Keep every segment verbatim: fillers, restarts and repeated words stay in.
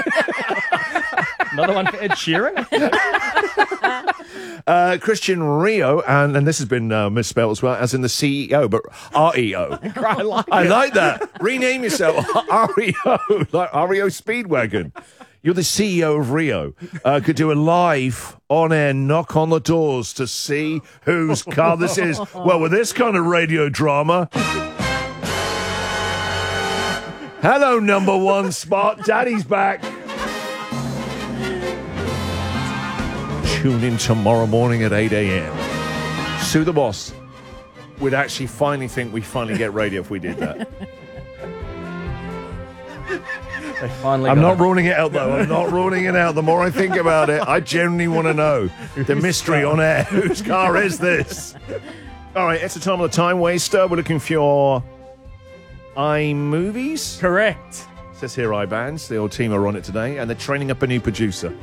Another one for Ed Sheeran. uh, Christian Rio, and, and this has been uh, misspelled as well, as in the C E O, but R E O. I like I it. like that. Rename yourself R E O, like R E O Speedwagon. You're the C E O of Rio. Uh, could do a live on-air knock on the doors to see whose car this is. Well, with this kind of radio drama... Hello, number one spot. Daddy's back. Tune in tomorrow morning at eight a.m. Sue the Boss would actually finally think we finally get radio if we did that. They finally I'm got not it. ruling it out, though. I'm not ruling it out. The more I think about it, I genuinely want to know the mystery on air. Whose car is this? All right, it's the time of the time waster. We're looking for your iMovies. Correct. It says here iBands. The old team are on it today, and they're training up a new producer.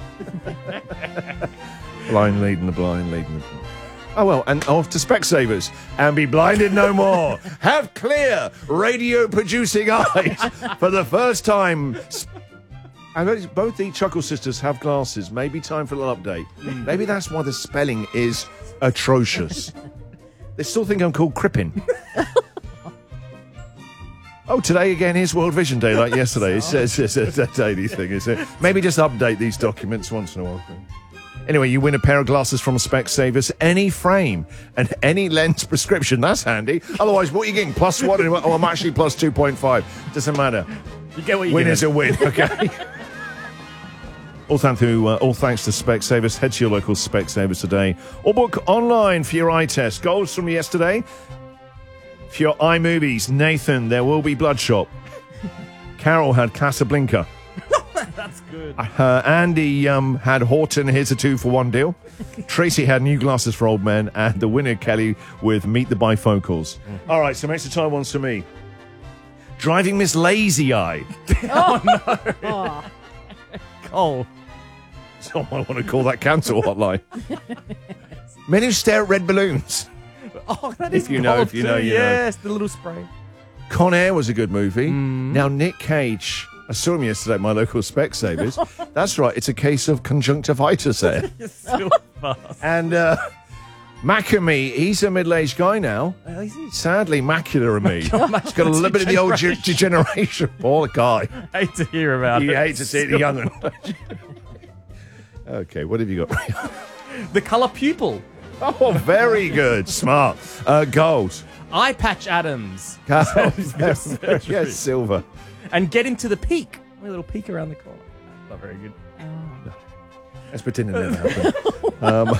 Blind leading the blind leading the blind. Oh, well, and off to Specsavers. And be blinded no more. Have clear radio-producing eyes for the first time. And both the Chuckle sisters have glasses. Maybe time for a little update. Maybe that's why the spelling is atrocious. They still think I'm called Crippen. Oh, today again is World Vision Day, like yesterday. It says it's a daily thing, is it? Maybe just update these documents once in a while. Anyway, you win a pair of glasses from Specsavers, any frame and any lens prescription. That's handy. Otherwise, what are you getting? Plus one? Oh, I'm actually plus two point five. Doesn't matter. You get what you Win get. is a win, okay? all, thank to, uh, all thanks to Specsavers. Head to your local Specsavers today. Or book online for your eye test. Goals from yesterday. For your iMovies, Nathan, There Will Be Bloodshot. Carol had Casablanca. That's good. Uh, Andy um, had Horton, Here's a Two for One deal. Tracy had New Glasses for Old Men. And the winner, Kelly, with Meet the Bifocals. Mm. All right, so makes the time ones for me. Driving Miss Lazy Eye. Oh, no. Oh. Cole. Someone want to call that cancel hotline. Men who stare at red balloons. Oh, that is If you know, gold if you know, too. you know. Yes, the little spray. Con Air was a good movie. Mm. Now, Nick Cage, I saw him yesterday at my local Specsavers. That's right, it's a case of conjunctivitis there. You're so fast. And uh, Macamee, he's a middle-aged guy now. Well, is he? Sadly, macular of me. God, He's got a little bit of the old ge- degeneration. Poor guy. Hate to hear about You it. hate to see the young one. Okay, what have you got? The colour pupil. Oh, very good. Smart. Uh, gold. Eye patch Adams. Oh, He's got surgery. yes, silver. And get him to the peak. A little peak around the corner. Not very good. Let's pretend it never happened. Um,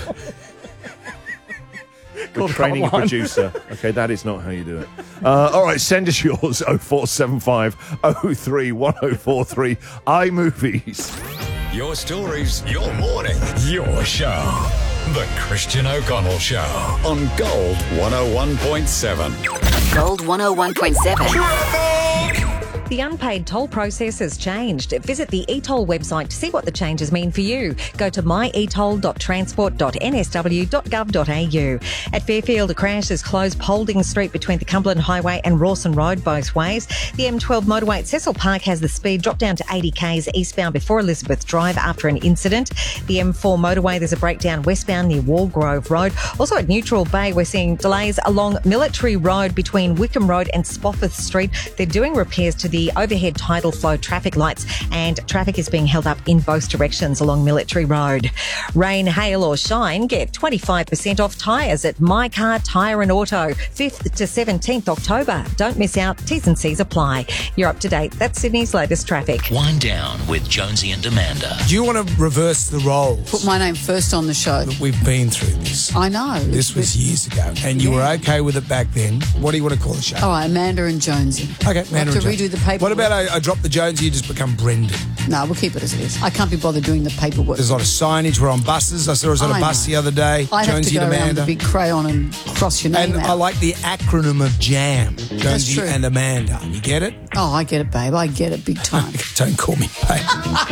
Call we're the training a hotline. producer. Okay, that is not how you do it. Uh, all right, send us yours. oh four seven five oh three one oh four three. iMovies. Your stories, your morning, your show. The Christian O'Connell Show on Gold one oh one point seven. Gold one oh one point seven. The unpaid toll process has changed. Visit the e-toll website to see what the changes mean for you. Go to my e toll dot transport dot n s w dot gov dot a u. At Fairfield, a crash has closed Paulding Street between the Cumberland Highway and Rawson Road both ways. The M twelve motorway at Cecil Park has the speed dropped down to eighty k's eastbound before Elizabeth Drive after an incident. The M four motorway, there's a breakdown westbound near Walgrove Road. Also at Neutral Bay, we're seeing delays along Military Road between Wickham Road and Spofford Street. They're doing repairs to the overhead tidal flow traffic lights, and traffic is being held up in both directions along Military Road. Rain, hail or shine, get twenty-five percent off tyres at My Car Tyre and Auto, fifth to seventeenth October. Don't miss out. T's and C's apply. You're up to date. That's Sydney's latest traffic. Wind down with Jonesy and Amanda. Do you want to reverse the roles? Put my name first on the show. We've been through this. I know. This was years ago, and you were okay with it back then. What do you want to call the show? All right, Amanda and Jonesy. Okay, We'll Amanda have to and redo Jonesy. the paperwork. What about I, I drop the Jonesy, you just become Brendan? No, we'll keep it as it is. I can't be bothered doing the paperwork. There's a lot of signage. We're on buses. I saw us on a I bus know. the other day. I'd have to Jonesy go and around Amanda. with a big crayon and cross your name And out. I like the acronym of JAM. Jonesy true. and Amanda. You get it? Oh, I get it, babe. I get it big time. Don't call me babe.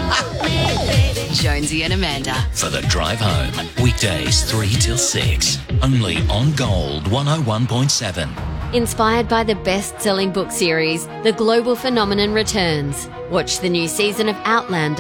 Jonesy and Amanda. For the drive home, weekdays three till six. Only on Gold one oh one point seven. Inspired by the best-selling book series, The Global Phenomenon returns. Watch the new season of Outlander